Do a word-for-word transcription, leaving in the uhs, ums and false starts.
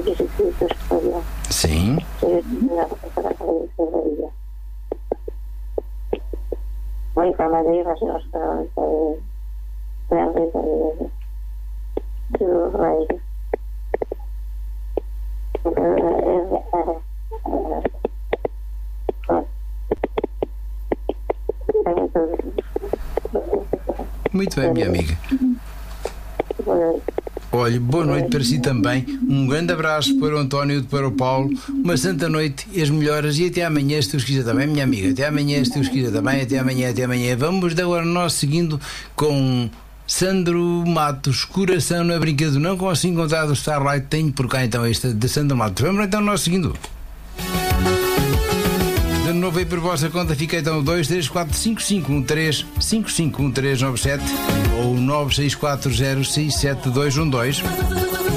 disse que tu escolheu. Sim. Voy para Madrid, vas a los grandes de los reyes. Muito bem, minha amiga. Olha, boa noite para si também. Um grande abraço para o António e para o Paulo. Uma santa noite e as melhoras. E até amanhã, se Deus quiser também, minha amiga. Até amanhã, se Deus quiser também. Até amanhã, até amanhã. Vamos de agora nós seguindo com Sandro Matos, Coração na Brincadeira. Não consigo encontrar o Starlight. Tenho por cá então esta de Sandro Matos. Vamos então nós seguindo. De novo aí por vossa conta, fica então dois três quatro cinco cinco um três cinco cinco um três nove sete ou nove seis quatro zero seis sete dois um dois.